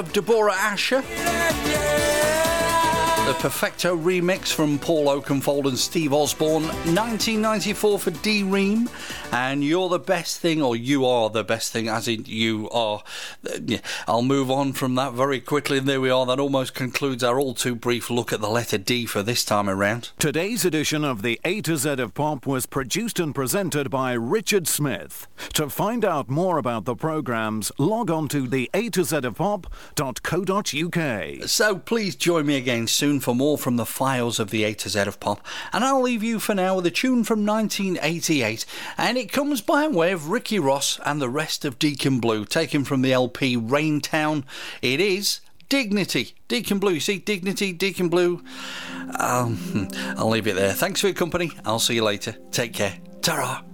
Deborah Asher. The Perfecto remix from Paul Oakenfold and Steve Osborne, 1994 for D-Ream, and You're the Best Thing, or You Are the Best Thing, as in you are. I'll move on from that very quickly, and there we are. That almost concludes our all too brief look at the letter D for this time around. Today's edition of the A to Z of Pop was produced and presented by Richard Smith. To find out more about the programmes, log on to the A to Z of Pop.co.uk. So please join me again soon for more from the files of the A to Z of Pop, and I'll leave you for now with a tune from 1988, and it comes by way of Ricky Ross and the rest of Deacon Blue, taken from the LP Raintown. It is Dignity. Deacon Blue, you see, Dignity, Deacon Blue. I'll leave it there. Thanks for your company. I'll see you later. Take care. Ta-ra.